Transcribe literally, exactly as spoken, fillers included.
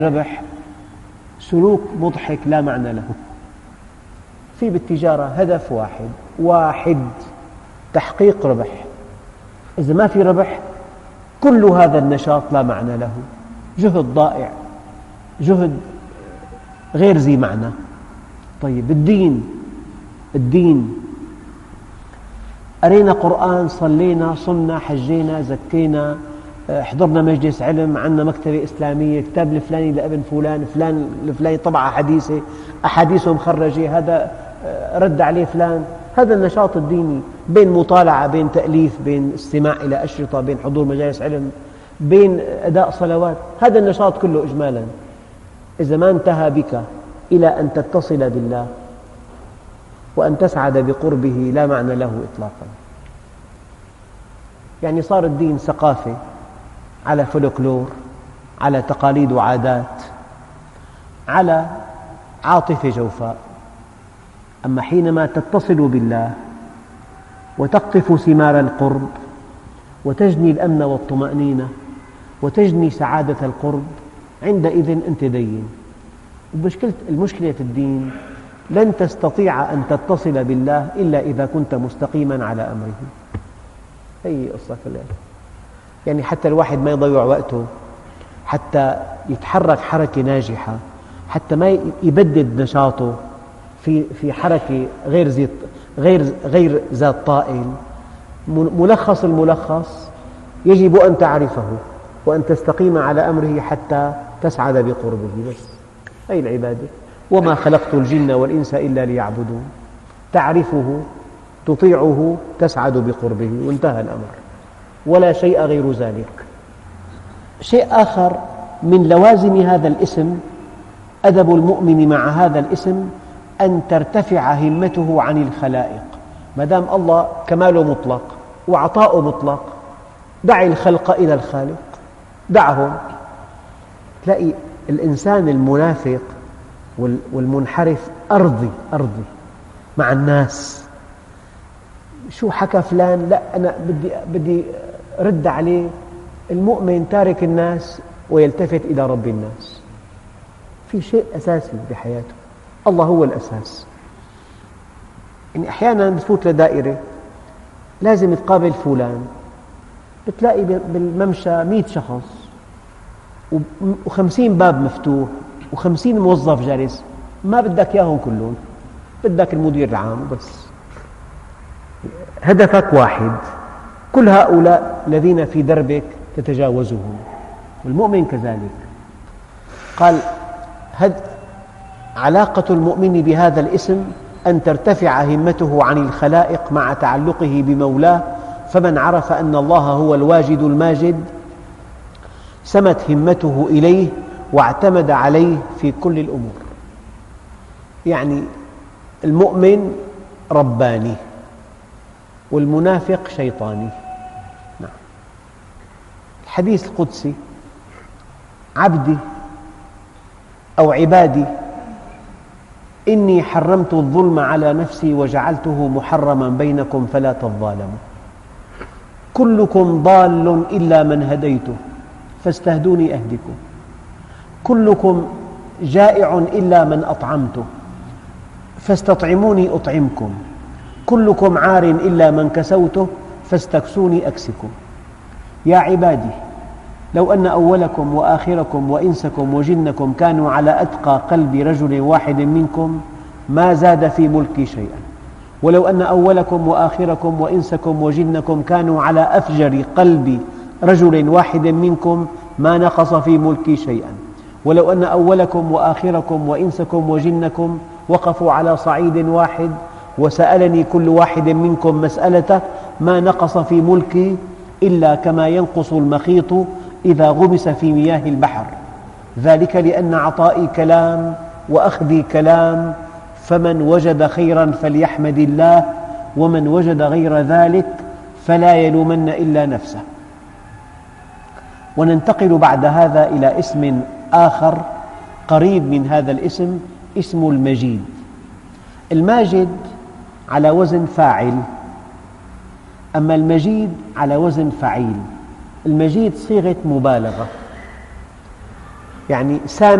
الربح سلوك مضحك لا معنى له. في بالتجارة هدف واحد واحد تحقيق ربح. إذا ما في ربح كل هذا النشاط لا معنى له، جهد ضائع، جهد غير ذي معنى. طيب الدين الدين قرينا قرآن، صلينا، صمنا، حجينا، زكينا، حضرنا مجلس علم، عندنا مكتبة إسلامية، كتاب الفلاني لابن فلان، فلان الفلاني طبعة حديثة، أحاديثه مخرجة، هذا رد عليه فلان. هذا النشاط الديني، بين مطالعة، بين تأليف، بين استماع إلى أشرطة، بين حضور مجالس علم، بين أداء صلوات، هذا النشاط كله إجمالا إذا ما انتهى بك إلى أن تتصل بالله وأن تسعد بقربه لا معنى له إطلاقا. يعني صار الدين ثقافة على فولكلور، على تقاليد وعادات، على عاطفة جوفاء. أما حينما تتصل بالله وتقطف ثمار القرب وتجني الأمن والطمأنينة وتجني سعادة القرب، عندئذ أنت دين. المشكلة في الدين لن تستطيع أن تتصل بالله إلا إذا كنت مستقيما على أمره. هي قصة كلها. يعني حتى الواحد ما يضيع وقته، حتى يتحرك حركة ناجحة، حتى ما يبدد نشاطه في في حركة غير ذات غير غير ذات طائل. ملخص الملخص يجب أن تعرفه وأن تستقيم على أمره حتى تسعد بقربه. بس هي العبادة. وما خلقت الجن والإنس إلا ليعبدون. تعرفه، تطيعه، تسعد بقربه، وانتهى الأمر، ولا شيء غير ذلك. شيء آخر من لوازم هذا الاسم، أدب المؤمن مع هذا الاسم، أن ترتفع همته عن الخلائق. ما دام الله كماله مطلق وعطاؤه مطلق، دع الخلق إلى الخالق، دعهم. تلاقي الإنسان المنافق والمنحرف أرضي أرضي مع الناس. شو حكى فلان؟ لا أنا بدي بدي رد عليه. المؤمن تارك الناس ويلتفت إلى رب الناس. في شيء أساسي بحياته، الله هو الأساس. يعني أحيانا تفوت لدائرة لازم تقابل فلان، بتلاقي بالممشى مئة شخص وخمسين باب مفتوح وخمسين موظف جالس، ما بدك إياهم كلهم، بدك المدير العام بس. هدفك واحد، كل هؤلاء الذين في دربك تتجاوزهم، والمؤمن كذلك. قال هد علاقة المؤمن بهذا الاسم أن ترتفع همته عن الخلائق مع تعلقه بمولاه. فمن عرف أن الله هو الواجد الماجد سمت همته إليه واعتمد عليه في كل الأمور. يعني المؤمن رباني والمنافق شيطاني. نعم. الحديث القدسي: عبدي أو عبادي إني حرمت الظلم على نفسي وجعلته محرما بينكم فلا تظالموا. كلكم ضال إلا من هديته فاستهدوني أهدكم. كلكم جائع إلا من أطعمته فاستطعموني أطعمكم. كلكم عار إلا من كسوته فاستكسوني أكسكم. يا عبادي لو أن أولكم وآخركم وإنسكم وجنكم كانوا على أتقى قلب رجل واحد منكم ما زاد في ملكي شيئا، ولو أن أولكم وآخركم وإنسكم وجنكم كانوا على أفجر قلب رجل واحد منكم ما نقص في ملكي شيئا، ولو أن أولكم وآخركم وإنسكم وجنكم وقفوا على صعيد واحد وسألني كل واحد منكم مسألته ما نقص في ملكي إلا كما ينقص المخيط إذا غمس في مياه البحر. ذلك لأن عطائي كلام وأخذي كلام، فمن وجد خيرا فليحمد الله، ومن وجد غير ذلك فلا يلومن إلا نفسه. وننتقل بعد هذا إلى اسم آخر قريب من هذا الاسم، اسم المجيد. الماجد على وزن فاعل، أما المجيد على وزن فعيل. المجيد صيغة مبالغة، يعني سامح